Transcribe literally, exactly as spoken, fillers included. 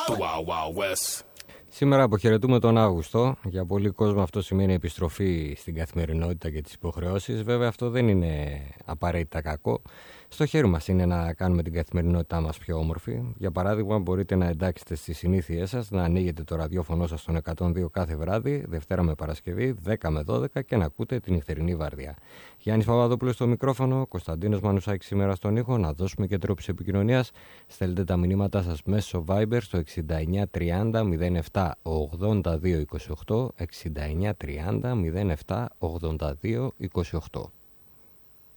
The Wild Wild West. Σήμερα αποχαιρετούμε τον Αύγουστο. Για πολλοί κόσμο αυτό σημαίνει επιστροφή στην καθημερινότητα και τις υποχρεώσεις. Βέβαια αυτό δεν είναι απαραίτητα κακό. Στο χέρι μας είναι να κάνουμε την καθημερινότητά μας πιο όμορφη. Για παράδειγμα, μπορείτε να εντάξετε στις συνήθειές σας να ανοίγετε το ραδιόφωνο σας στον εκατόν δύο κάθε βράδυ, Δευτέρα με Παρασκευή, δέκα με δώδεκα, και να ακούτε την νυχτερινή βάρδια. Γιάννης Παπαδόπουλος στο μικρόφωνο, Κωνσταντίνος Μανουσάκης σήμερα στον ήχο. Να δώσουμε και τρόπους επικοινωνίας. Στέλνετε τα μηνύματά σας μέσω Viber στο εξήντα εννιά τριάντα μηδέν επτά ογδόντα δύο είκοσι οκτώ, εξήντα εννιά τριάντα μηδέν επτά ογδόντα δύο είκοσι οκτώ.